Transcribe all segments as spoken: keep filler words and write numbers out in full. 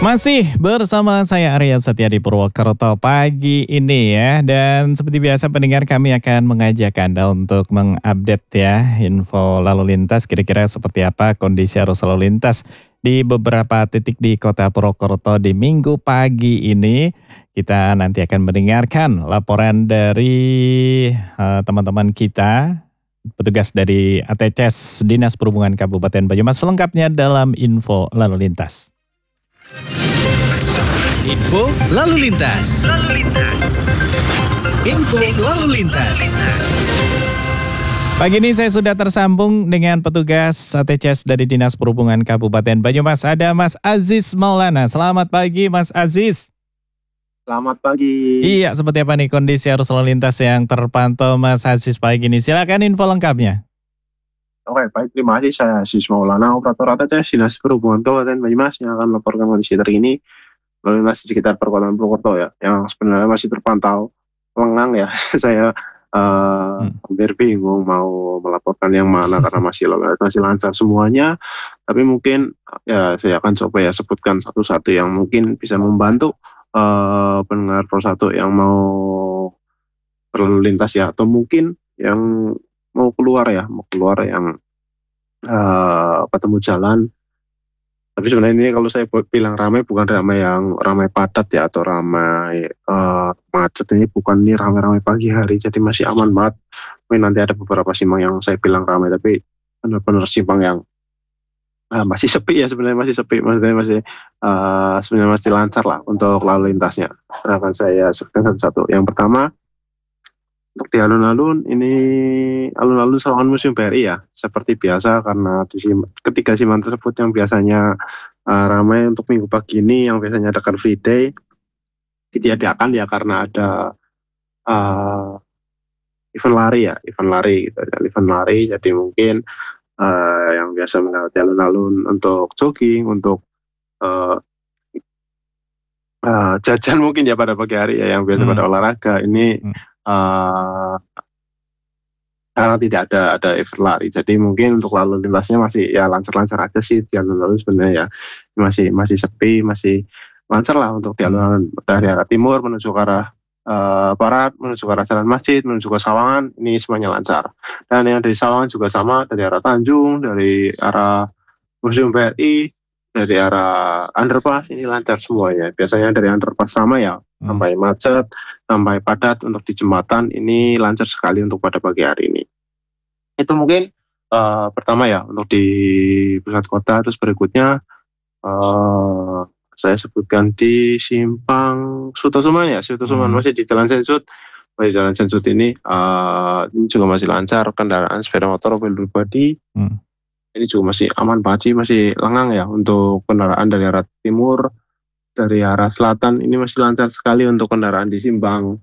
Masih bersama saya Arya Setia di Purwokerto pagi ini ya. Dan seperti biasa pendengar kami akan mengajak Anda untuk mengupdate ya info lalu lintas kira-kira seperti apa kondisi arus lalu lintas di beberapa titik di kota Purwokerto di minggu pagi ini. Kita nanti akan mendengarkan laporan dari eh, teman-teman kita, petugas dari A T C S Dinas Perhubungan Kabupaten Banyumas selengkapnya dalam info lalu lintas. Info lalu lintas. Info lalu lintas. Pagi ini saya sudah tersambung dengan petugas A T C S dari Dinas Perhubungan Kabupaten Banyumas. Ada Mas Aziz Maulana. Selamat pagi Mas Aziz. Selamat pagi. Iya, seperti apa nih kondisi arus lalu lintas yang terpantau Mas Aziz pagi ini? Silakan info lengkapnya. Oke, baik. Terima kasih. Saya Aziz Maulana, operator A T C S Dinas Perhubungan Kabupaten Banyumas yang akan melaporkan kondisi terkini lalu lintas di sekitar perkotaan Purwokerto ya, yang sebenarnya masih terpantau lengang ya. Saya uh, hmm. hampir bingung mau melaporkan yang mana karena masih masih lancar semuanya. Tapi mungkin ya saya akan coba ya sebutkan satu-satu yang mungkin bisa membantu uh, pendengar Pro satu yang mau berlalu lintas ya, atau mungkin yang mau keluar ya, mau keluar yang uh, ketemu jalan. Tapi sebenarnya ini kalau saya bilang ramai, bukan ramai yang ramai padat ya, atau ramai uh, macet. Ini bukan, ini ramai-ramai pagi hari, jadi masih aman banget. Mungkin nanti ada beberapa simpang yang saya bilang ramai, tapi benar-benar simpang yang uh, masih sepi ya, sebenarnya masih sepi, maksudnya masih uh, sebenarnya masih lancar lah untuk lalu lintasnya. Akan saya sebutkan satu-satu. Yang pertama, untuk di alun-alun ini alun-alun Sawangan Museum B R I ya, seperti biasa karena di sim, ketiga simpang tersebut yang biasanya uh, ramai untuk minggu pagi ini, yang biasanya ada Car Free Day, ditiadakan ya karena ada uh, event lari ya, event lari gitu, event lari. Jadi mungkin uh, yang biasa melewati alun-alun untuk jogging, untuk uh, uh, jajan mungkin ya pada pagi hari ya, yang biasa hmm. pada olahraga ini. Hmm. Uh, karena tidak ada ada event lari, jadi mungkin untuk lalu lintasnya masih ya lancar-lancar aja sih di alun-alun sebenarnya ya, masih masih sepi, masih lancar lah untuk di alun-alun dari arah timur menuju ke arah uh, barat, menuju ke arah Jalan Masjid, menuju ke Sawangan, ini semuanya lancar. Dan yang dari Sawangan juga sama, dari arah Tanjung, dari arah Museum B R I, dari arah underpass ini lancar semuanya. Biasanya dari underpass ramai ya, hmm. sampai macet, sampai padat. Untuk di jembatan ini lancar sekali untuk pada pagi hari ini. Itu mungkin uh, pertama ya untuk di pusat kota. Terus berikutnya uh, saya sebutkan di simpang Sutosuman ya, Sutosuman hmm. masih di Jalan Sensut. Masih Jalan Sensut ini, uh, ini juga masih lancar kendaraan sepeda motor, mobil pribadi. Hmm. Ini juga masih aman banget sih, masih lengang ya untuk kendaraan dari arah timur, dari arah selatan. Ini masih lancar sekali untuk kendaraan di simpang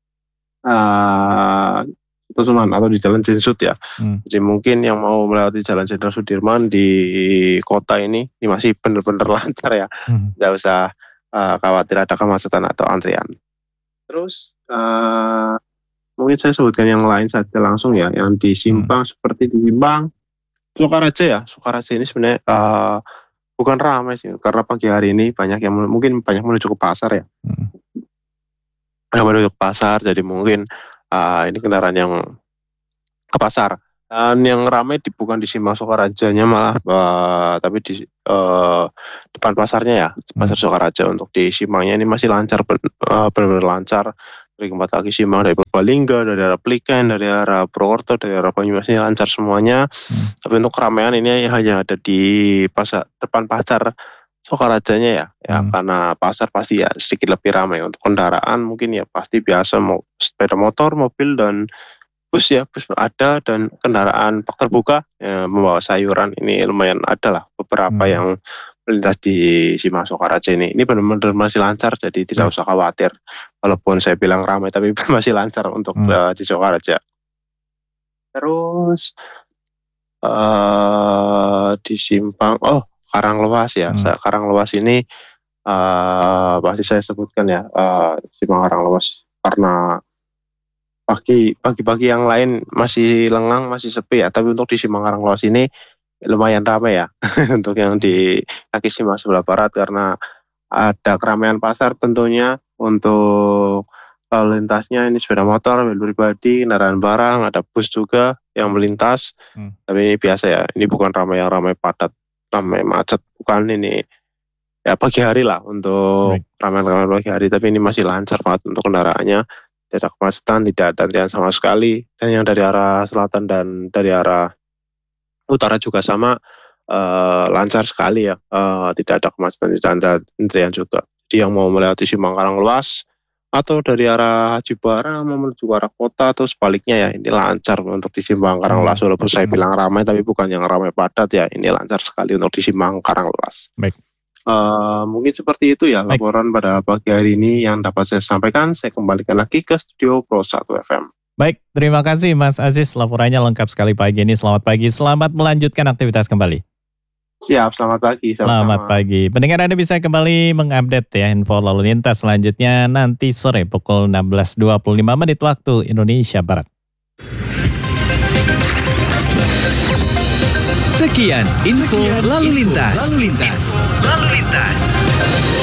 uh, Sutosuman atau di Jalan Sensut ya. Hmm. Jadi mungkin yang mau melewati Jalan Jenderal Sudirman di kota ini, ini masih benar-benar lancar ya. Hmm. Nggak usah uh, khawatir ada kemacetan atau antrian. Terus uh, mungkin saya sebutkan yang lain saja langsung ya, yang di simpang hmm. seperti di simpang Sukaraja ya, Sukaraja ini sebenarnya uh, bukan ramai sih, karena pagi hari ini banyak yang mungkin banyak menuju ke pasar ya, hmm. menuju ke pasar, jadi mungkin uh, ini kendaraan yang ke pasar. Dan yang ramai di, bukan di simpang Sukarajanya malah, uh, tapi di uh, depan pasarnya ya, pasar hmm. Sukaraja. Untuk di simpangnya ini masih lancar, uh, benar-benar lancar. Dari keempat kaki simpang, dari Purbalingga, dari arah Pliken, dari arah Purwokerto, dari arah Banyumas ini lancar semuanya. Hmm. Tapi untuk keramaian ini hanya ada di pasar, depan pasar Sukarajanya ya, ya hmm. karena pasar pasti ya sedikit lebih ramai. Untuk kendaraan mungkin ya pasti biasa, mau sepeda motor, mobil dan bus ya, bus ada, dan kendaraan bak terbuka ya, membawa sayuran ini lumayan ada lah beberapa hmm. yang melintas di simpang Sukaraja ini. Ini benar-benar masih lancar, jadi tidak hmm. usah khawatir. Walaupun saya bilang ramai, tapi masih lancar untuk hmm. uh, di Sukaraja. Terus uh, di simpang, oh Karanglewas ya, hmm. Karanglewas ini uh, pasti saya sebutkan ya, uh, simpang Karanglewas karena pagi pagi-pagi yang lain masih lengang, masih sepi ya, tapi untuk di simpang Karanglewas ini lumayan ramai ya untuk yang di kaki simpang sebelah barat, karena ada keramaian pasar tentunya. Untuk lalu lintasnya ini sepeda motor, mobil pribadi, kendaraan barang, ada bus juga yang melintas. Hmm. Tapi ini biasa ya, ini bukan ramai yang ramai padat, ramai macet, bukan ini. Ya pagi hari lah untuk ramai-ramai pagi hari, tapi ini masih lancar banget untuk kendaraannya. Tidak ada kemacetan, tidak ada antrian sama sekali. Dan yang dari arah selatan dan dari arah utara juga sama, uh, lancar sekali ya. Uh, tidak ada kemacetan, tidak ada antrian juga. Jadi yang mau melewati Simpang Karanglewas atau dari arah Haji Barang mau menuju ke arah kota atau sebaliknya ya, ini lancar untuk di Simpang Karanglewas. Walaupun saya bilang ramai, tapi bukan yang ramai padat ya, ini lancar sekali untuk di Simpang Karanglewas. Baik. Uh, mungkin seperti itu ya Baik. laporan pada pagi hari ini yang dapat saya sampaikan. Saya kembalikan lagi ke studio Pro satu F M. Baik, terima kasih Mas Aziz, laporannya lengkap sekali pagi ini. Selamat pagi, selamat melanjutkan aktivitas kembali. Siap, selamat pagi. Selamat pagi. Pendengar Anda bisa kembali mengupdate ya info lalu lintas selanjutnya nanti sore pukul enam belas dua puluh lima menit waktu Indonesia Barat. Sekian info lalu lintas. Lalu lintas. Lalu lintas.